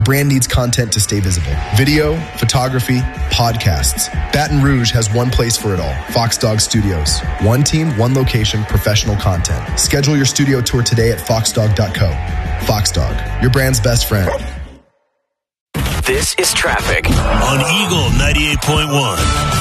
Brand needs content to stay visible. Video, photography, podcasts. Baton Rouge has one place for it all. Fox Dog Studios. One team, one location, professional content. Schedule your studio tour today at foxdog.co. Fox Dog, your brand's best friend. This is Traffic on Eagle 98.1.